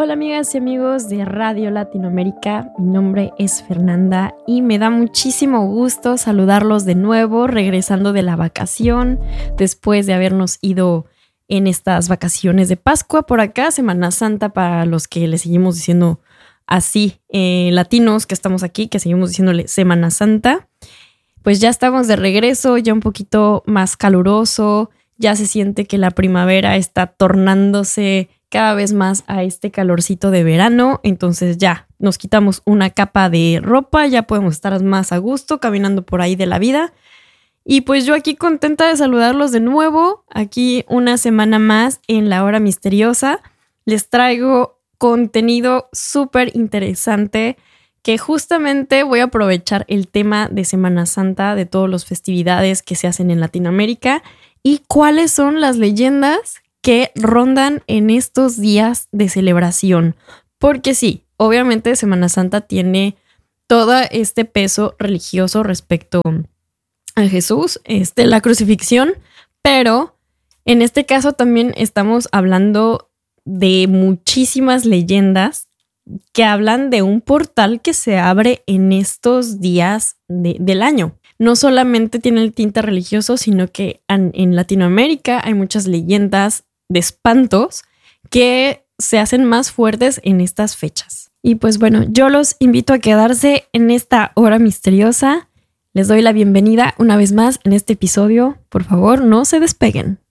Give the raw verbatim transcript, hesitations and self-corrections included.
Hola amigas y amigos de Radio Latinoamérica, mi nombre es Fernanda y me da muchísimo gusto saludarlos de nuevo regresando de la vacación después de habernos ido en estas vacaciones de Pascua por acá, Semana Santa para los que le seguimos diciendo así, eh, latinos que estamos aquí, que seguimos diciéndole Semana Santa. Pues ya estamos de regreso, ya un poquito más caluroso, ya se siente que la primavera está tornándose cada vez más a este calorcito de verano, entonces ya nos quitamos una capa de ropa, ya podemos estar más a gusto caminando por ahí de la vida. Y pues yo aquí contenta de saludarlos de nuevo, aquí una semana más en La Hora Misteriosa. Les traigo contenido súper interesante que justamente voy a aprovechar el tema de Semana Santa, de todas las festividades que se hacen en Latinoamérica y cuáles son las leyendas que rondan en estos días de celebración. Porque sí, obviamente Semana Santa tiene todo este peso religioso respecto a Jesús, este, la crucifixión, pero en este caso también estamos hablando de muchísimas leyendas que hablan de un portal que se abre en estos días de, del año. No solamente tiene el tinte religioso, sino que en, en Latinoamérica hay muchas leyendas de espantos que se hacen más fuertes en estas fechas. Y pues bueno, yo los invito a quedarse en esta hora misteriosa. Les doy la bienvenida una vez más en este episodio. Por favor, no se despeguen.